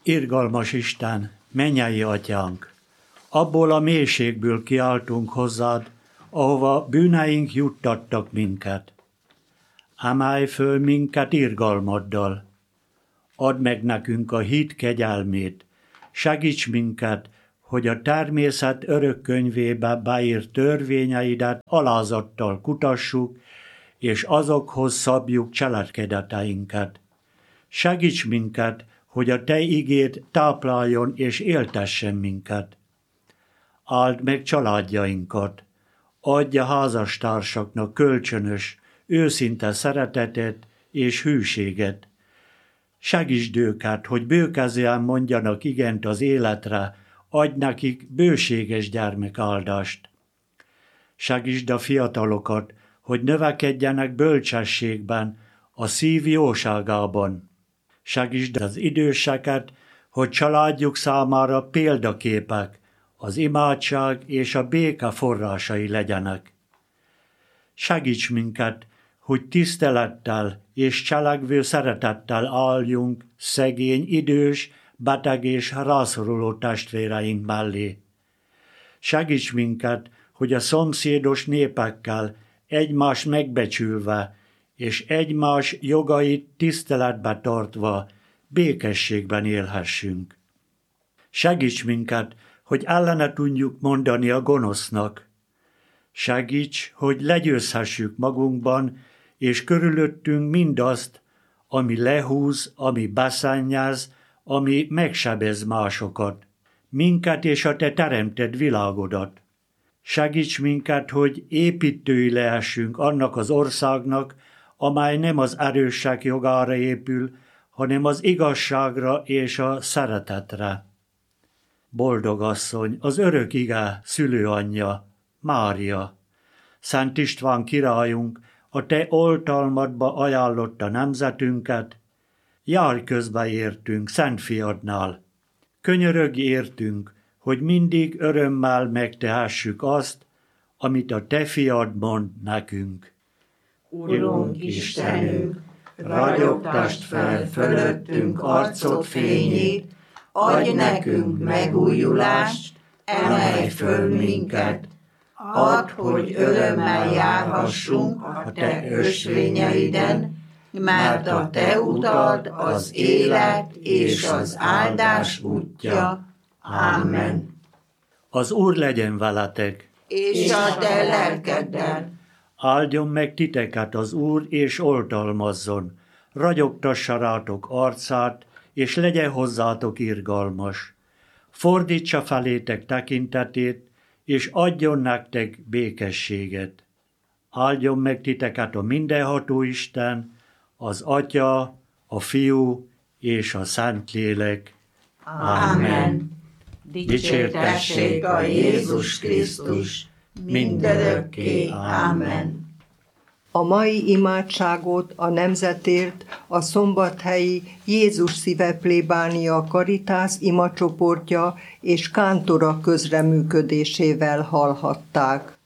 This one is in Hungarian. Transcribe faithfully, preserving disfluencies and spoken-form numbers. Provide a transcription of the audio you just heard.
Irgalmas Isten, mennyei Atyánk, abból a mélységből kiáltunk hozzád, ahova bűneink juttattak minket. Emelj föl minket irgalmaddal, add meg nekünk a hit kegyelmét, segíts minket, hogy a természet örök könyvébe beírt törvényeidet alázattal kutassuk, és azokhoz szabjuk cselekedeteinket. Segíts minket, hogy a te igéd tápláljon és éltessen minket. Áld meg családjainkat, adj a házastársaknak kölcsönös, őszinte szeretetet és hűséget. Segítsd őket, hogy bőkezően mondjanak igent az életre, adj nekik bőséges gyermekáldást. Segítsd a fiatalokat, hogy növekedjenek bölcsességben, a szív jóságában. Segítsd az időseket, hogy családjuk számára példaképek, az imádság és a béke forrásai legyenek. Segíts minket, hogy tisztelettel és cselekvő szeretettel álljunk szegény, idős, beteg és rászoruló testvéreink mellé. Segíts minket, hogy a szomszédos népekkel egymást megbecsülve és egymás jogait tiszteletbe tartva békességben élhessünk. Segíts minket, hogy ellene tudjuk mondani a gonosznak. Segíts, hogy legyőzhessük magunkban és körülöttünk mindazt, ami lehúz, ami beszennyez, ami megsebez másokat, minket és a te teremtett világodat. Segíts minket, hogy építői lehessünk annak az országnak, amely nem az erősek jogára épül, hanem az igazságra és a szeretetre. Boldog asszony, az örök ige szülőanyja, Mária, Szent István királyunk, a te oltalmadba ajánlotta nemzetünket, járj közbe értünk Szent Fiadnál. Könyörögj értünk, hogy mindig örömmel megtehessük azt, amit a te fiad mond nekünk. Urunk Istenünk, ragyogtasd fel fölöttünk arcod fényét, adj nekünk megújulást, emelj föl minket, add, hogy örömmel járhassunk a te ösvényeiden, mert a te utad az élet és az áldás útja. Amen. Az Úr legyen veletek, És a te lelkeddel. áldjon meg titeket az Úr, és oltalmazzon, ragyogtassa rátok arcát, és legyen hozzátok irgalmas. Fordítsa felétek tekintetét, és adjon nektek békességet. Áldjon meg titeket a mindenható Isten, az Atya, a Fiú és a Szentlélek. Amen. Dicsértessék a Jézus Krisztus mindörökké. Amen. A mai imádságot a nemzetért a szombathelyi Jézus Szíve plébánia Karitász imacsoportja és kántora közreműködésével hallhatták.